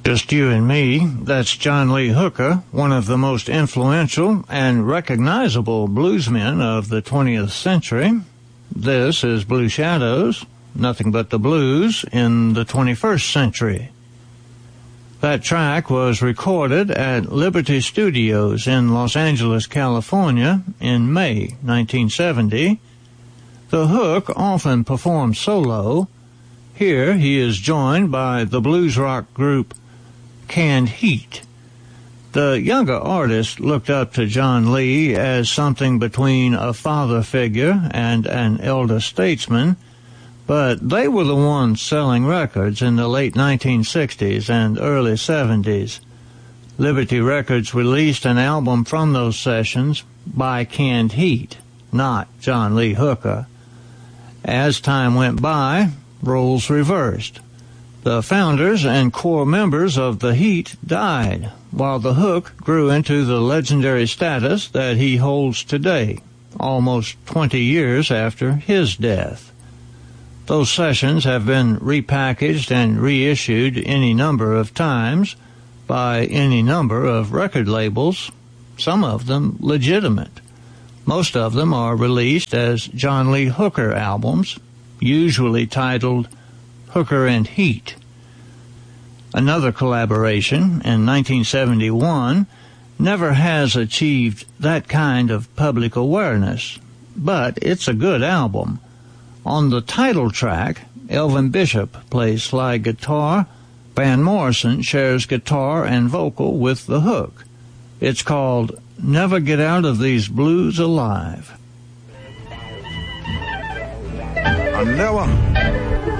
Just You and Me, that's John Lee Hooker, one of the most influential and recognizable bluesmen of the 20th century. This is Blue Shadows, nothing but the blues in the 21st century. That track was recorded at Liberty Studios in Los Angeles, California in May 1970. The Hook often performed solo. Here he is joined by the blues rock group Canned Heat. The younger artist looked up to John Lee as something between a father figure and an elder statesman, but they were the ones selling records in the late 1960s and early 70s. Liberty Records released an album from those sessions by Canned Heat, not John Lee Hooker. As time went by, roles reversed. The founders and core members of the Heat died, while the Hook grew into the legendary status that he holds today, almost 20 years after his death. Those sessions have been repackaged and reissued any number of times by any number of record labels, some of them legitimate. Most of them are released as John Lee Hooker albums, usually titled Hooker and Heat. Another collaboration in 1971 never has achieved that kind of public awareness, but it's a good album. On the title track, Elvin Bishop plays slide guitar. Van Morrison shares guitar and vocal with the Hook. It's called Never Get Out of These Blues Alive. I never